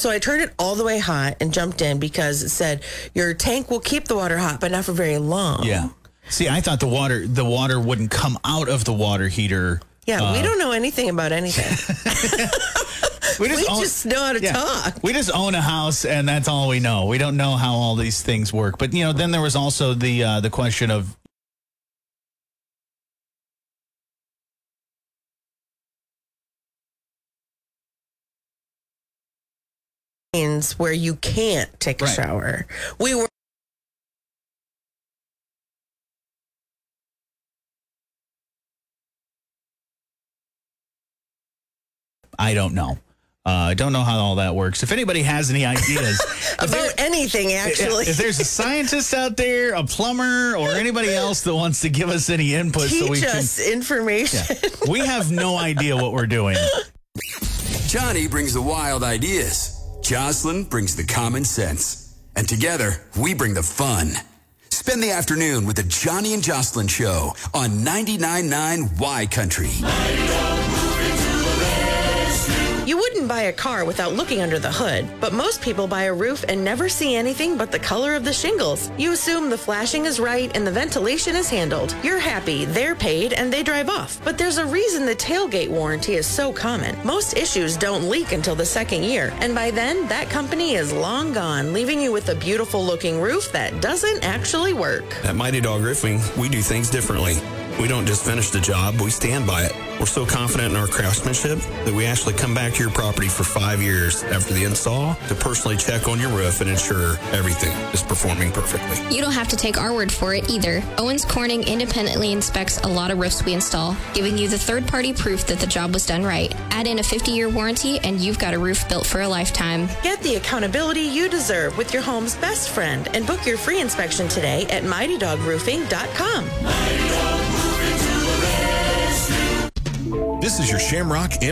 So I turned it all the way hot and jumped in because it said your tank will keep the water hot, but not for very long. Yeah. See, I thought the water wouldn't come out of the water heater. Yeah, we don't know anything about anything. We just know how to talk. We just own a house, and that's all we know. We don't know how all these things work. But, then there was also the question of where you can't take a shower. We were I don't know. I don't know how all that works. If anybody has any ideas about anything, actually, if there's a scientist out there, a plumber, or anybody else that wants to give us any input, teach us information. Yeah, we have no idea what we're doing. Johnny brings the wild ideas. Jocelyn brings the common sense. And together, we bring the fun. Spend the afternoon with the Johnny and Jocelyn Show on 99.9 Y Country. You wouldn't buy a car without looking under the hood, but most people buy a roof and never see anything but the color of the shingles. You assume the flashing is right and the ventilation is handled. You're happy, they're paid, and they drive off. But there's a reason the tailgate warranty is so common. Most issues don't leak until the second year, and by then, that company is long gone, leaving you with a beautiful-looking roof that doesn't actually work. At Mighty Dog Roofing, we do things differently. We don't just finish the job, we stand by it. We're so confident in our craftsmanship that we actually come back to your property for 5 years after the install to personally check on your roof and ensure everything is performing perfectly. You don't have to take our word for it either. Owens Corning independently inspects a lot of roofs we install, giving you the third-party proof that the job was done right. Add in a 50-year warranty and you've got a roof built for a lifetime. Get the accountability you deserve with your home's best friend and book your free inspection today at MightyDogRoofing.com. This is your Shamrock